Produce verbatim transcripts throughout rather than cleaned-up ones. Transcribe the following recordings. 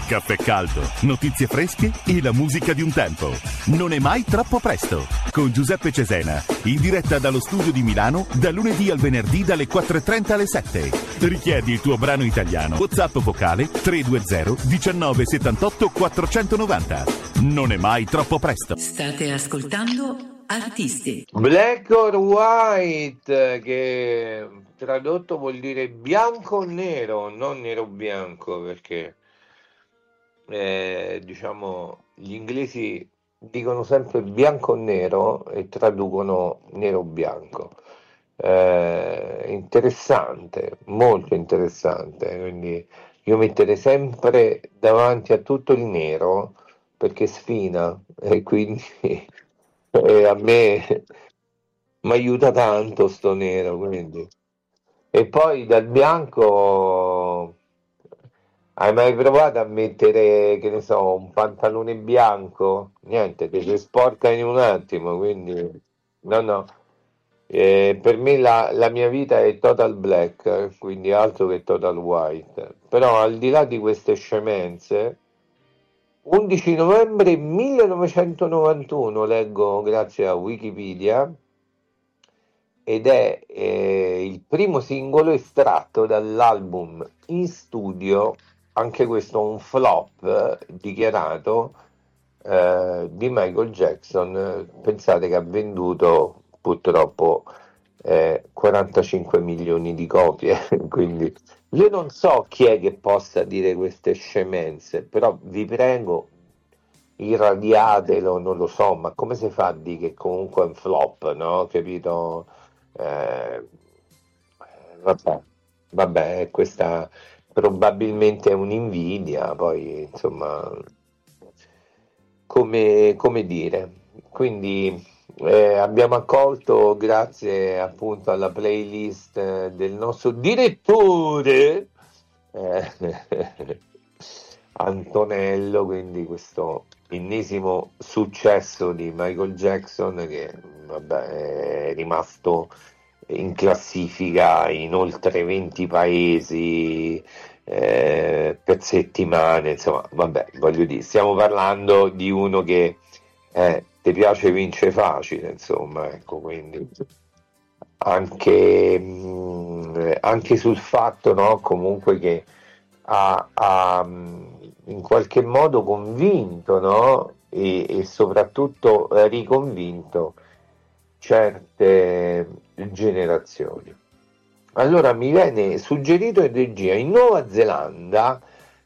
Caffè caldo, notizie fresche e la musica di un tempo. Non è mai troppo presto. Con Giuseppe Cesena, in diretta dallo studio di Milano, da lunedì al venerdì dalle quattro e trenta alle sette. Richiedi il tuo brano italiano. WhatsApp vocale tre due zero diciannove settantotto quattrocentonovanta. Non è mai troppo presto. State ascoltando Artisti. Black or White, che tradotto vuol dire bianco o nero, non nero bianco, perché eh, diciamo gli inglesi dicono sempre bianco o nero e traducono nero o bianco. Eh, interessante, molto interessante, quindi io metterei sempre davanti a tutto il nero perché sfina e quindi eh, a me mi aiuta tanto sto nero, quindi. E poi dal bianco hai mai provato a mettere, che ne so, un pantalone bianco? Niente, ti si sporca in un attimo, quindi no, no. Eh, per me la, la mia vita è total black, eh, quindi altro che total white. Però al di là di queste scemenze, undici novembre millenovecentonovantuno, leggo grazie a Wikipedia, ed è eh, il primo singolo estratto dall'album In Studio, anche questo un flop eh, dichiarato, eh, di Michael Jackson. Pensate che ha venduto purtroppo eh, quarantacinque milioni di copie, quindi io non so chi è che possa dire queste scemenze, però vi prego, irradiatelo, non lo so, ma come si fa a dire che comunque è un flop, no? Capito? Eh, vabbè, vabbè, questa probabilmente è un'invidia, poi insomma, come, come dire. Quindi eh, abbiamo accolto, grazie appunto alla playlist eh, del nostro direttore eh, Antonello, quindi questo ennesimo successo di Michael Jackson che vabbè, è rimasto in classifica in oltre venti paesi eh, per settimane, insomma, vabbè, voglio dire, stiamo parlando di uno che eh, ti piace vince facile, insomma, ecco, quindi anche, mh, anche sul fatto, no, comunque che ha, ha mh, in qualche modo convinto, no, e, e soprattutto eh, riconvinto certe generazioni. Allora mi viene suggerito in regia in Nuova Zelanda,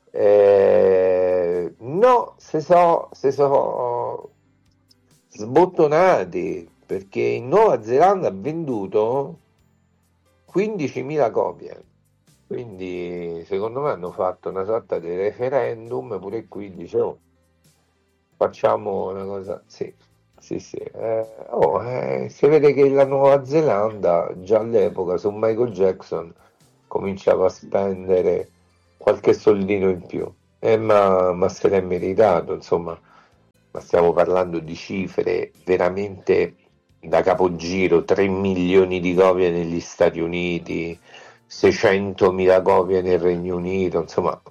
eh, no, se so, se so sbottonati, perché in Nuova Zelanda ha venduto quindicimila copie, quindi secondo me hanno fatto una sorta di referendum pure qui, dicevo, facciamo una cosa, sì, sì, sì, eh, oh, eh, si vede che la Nuova Zelanda già all'epoca su Michael Jackson cominciava a spendere qualche soldino in più, eh, ma, ma se l'è meritato, insomma. Ma stiamo parlando di cifre veramente da capogiro, tre milioni di copie negli Stati Uniti, seicentomila copie nel Regno Unito, insomma,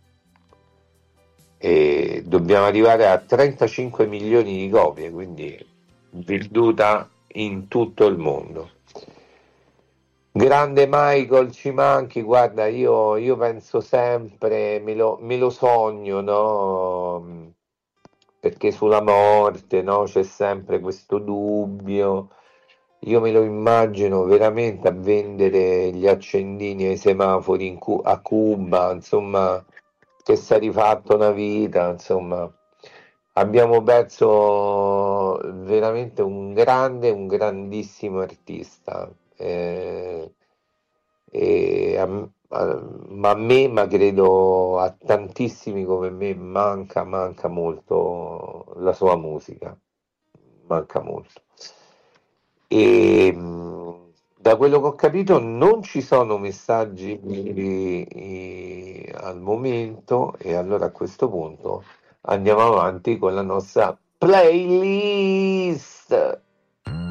e dobbiamo arrivare a trentacinque milioni di copie, quindi venduta in tutto il mondo. Grande Michael, ci manchi, guarda, io, io penso sempre, me lo, me lo sogno, no? Perché sulla morte, no, c'è sempre questo dubbio. Io me lo immagino veramente a vendere gli accendini ai semafori in Cu- a Cuba, insomma, che si è rifatto una vita, insomma. Abbiamo perso veramente un grande, un grandissimo artista. Eh, e a, a- ma a me, ma credo a tantissimi come me, manca, manca molto la sua musica, manca molto. E mh, da quello che ho capito non ci sono messaggi eh, eh, al momento, e allora a questo punto andiamo avanti con la nostra playlist.